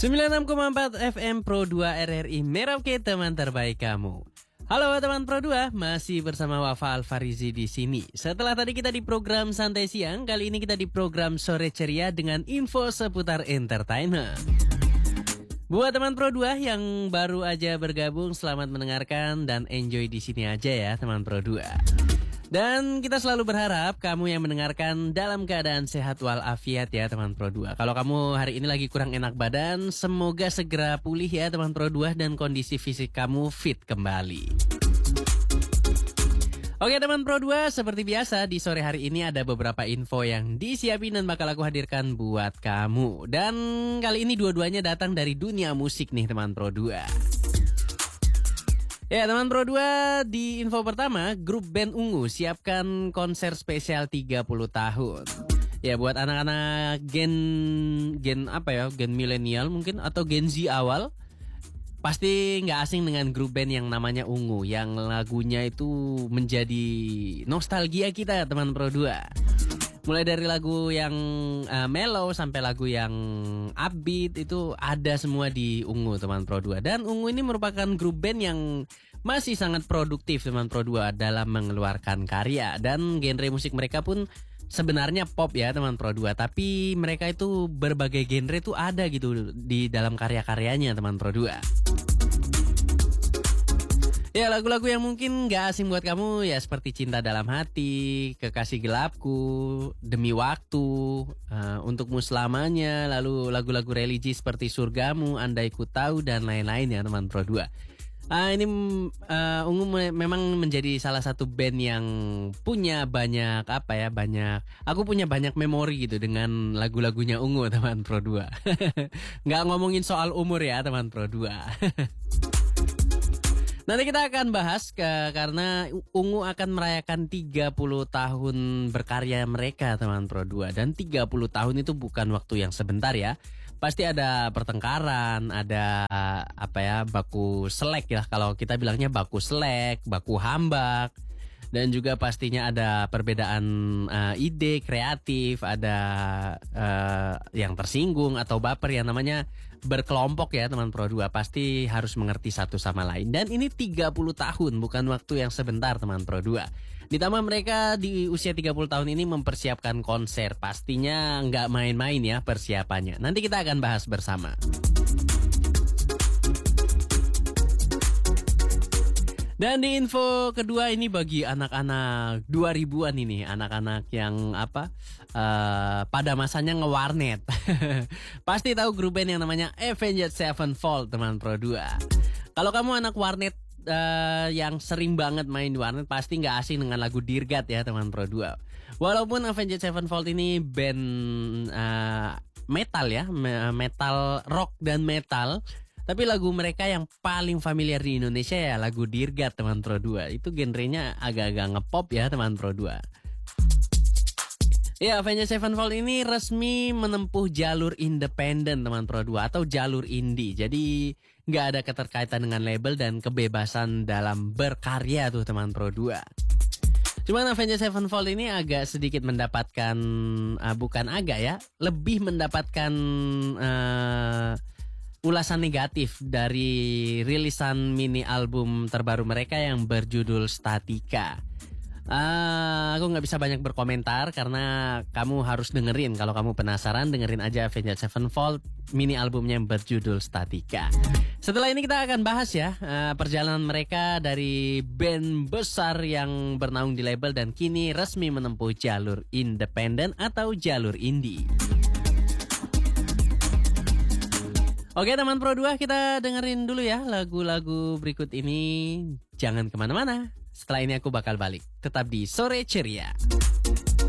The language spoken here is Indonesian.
96,4 FM Pro 2 RRI Merauke, teman terbaik kamu. Halo teman Pro 2, masih bersama Wafa Alfarizi di sini. Setelah tadi kita di program Santai Siang, kali ini kita di program Sore Ceria dengan info seputar entertainment. Buat teman Pro 2 yang baru aja bergabung, selamat mendengarkan dan enjoy di sini aja ya teman Pro 2. Dan kita selalu berharap kamu yang mendengarkan dalam keadaan sehat walafiat ya teman Pro 2. Kalau kamu hari ini lagi kurang enak badan, semoga segera pulih ya teman Pro 2 dan kondisi fisik kamu fit kembali. Oke teman Pro 2, seperti biasa di sore hari ini ada beberapa info yang disiapin dan bakal aku hadirkan buat kamu. Dan kali ini dua-duanya datang dari dunia musik nih teman Pro 2. Ya teman Pro 2, di info pertama, grup band Ungu siapkan konser spesial 30 tahun. Ya buat anak-anak gen milenial mungkin atau Gen Z awal, pasti nggak asing dengan grup band yang namanya Ungu, yang lagunya itu menjadi nostalgia kita teman Pro 2. Mulai dari lagu yang mellow sampai lagu yang upbeat itu ada semua di Ungu teman Pro 2. Dan Ungu ini merupakan grup band yang masih sangat produktif teman Pro 2 dalam mengeluarkan karya. Dan genre musik mereka pun sebenarnya pop ya teman Pro 2. Tapi mereka itu berbagai genre itu ada gitu di dalam karya-karyanya teman Pro 2. Ya lagu-lagu yang mungkin gak asing buat kamu ya seperti Cinta Dalam Hati, Kekasih Gelapku, Demi Waktu, Untukmu Selamanya, lalu lagu-lagu religi seperti Surgamu, Andai Ku Tahu dan lain-lain ya teman Pro 2. Ini Ungu memang menjadi salah satu band yang punya banyak aku punya banyak memori gitu dengan lagu-lagunya Ungu teman Pro 2. Gak ngomongin soal umur ya teman Pro 2. Nanti kita akan bahas karena Ungu akan merayakan 30 tahun berkarya mereka teman Pro 2. Dan 30 tahun itu bukan waktu yang sebentar ya. Pasti ada pertengkaran, ada baku selek ya. Kalau kita bilangnya baku selek, baku hambak. Dan juga pastinya ada perbedaan ide kreatif, ada yang tersinggung atau baper yang namanya berkelompok ya teman Pro 2. Pasti harus mengerti satu sama lain. Dan ini 30 tahun bukan waktu yang sebentar teman Pro 2. Ditambah mereka di usia 30 tahun ini mempersiapkan konser. Pastinya nggak main-main ya persiapannya. Nanti kita akan bahas bersama. Dan di info kedua ini bagi anak-anak 2000-an ini, anak-anak yang pada masanya ngewarnet. Pasti tahu grup band yang namanya Avenged Sevenfold teman Pro 2. Kalau kamu anak warnet yang sering banget main di warnet, pasti nggak asing dengan lagu Dirgat ya teman Pro 2. Walaupun Avenged Sevenfold ini band metal ya, metal rock dan metal. Tapi lagu mereka yang paling familiar di Indonesia ya lagu Dirgat teman Pro 2. Itu genrenya agak-agak ngepop ya teman Pro 2. Ya, Avenged Sevenfold ini resmi menempuh jalur independen teman Pro 2 atau jalur indie. Jadi nggak ada keterkaitan dengan label dan kebebasan dalam berkarya tuh teman Pro 2. Cuman Avenged Sevenfold ini agak sedikit mendapatkan, lebih mendapatkan ulasan negatif dari rilisan mini album terbaru mereka yang berjudul Statika. Aku gak bisa banyak berkomentar karena kamu harus dengerin. Kalau kamu penasaran, dengerin aja Avenged Sevenfold mini albumnya yang berjudul Statika. Setelah ini kita akan bahas ya perjalanan mereka dari band besar yang bernaung di label dan kini resmi menempuh jalur independen atau jalur indie. Oke teman Pro 2, kita dengerin dulu ya lagu-lagu berikut ini. Jangan kemana-mana, setelah ini aku bakal balik. Tetap di Sore Ceria.